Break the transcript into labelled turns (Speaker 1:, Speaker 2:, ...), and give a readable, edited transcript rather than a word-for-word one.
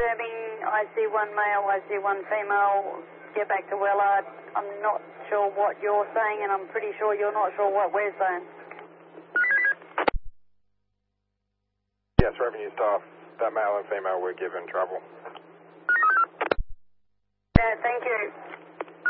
Speaker 1: confirming I see one male, I see one female. Get back to Wellard. I'm not sure what you're saying, and I'm pretty sure you're not sure what we're saying.
Speaker 2: Yes, revenue staff. That male and female were given trouble.
Speaker 1: Yeah, thank you.